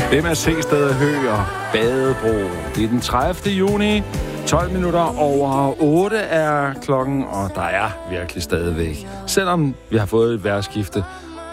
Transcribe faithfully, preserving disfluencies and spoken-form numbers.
Det er med Seested Hø og Badebro. Det er den tredivte juni. tolv minutter over otte er klokken, og der er virkelig stadigvæk. Selvom vi har fået et vejrskifte,